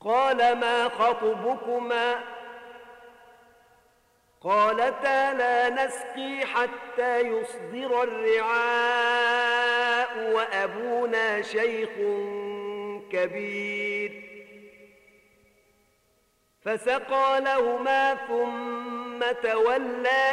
قال ما خطبكما قالتا لا نسقي حتى يصدر الرعاء وأبونا شيخ كبير فسقى لهما ثم تولى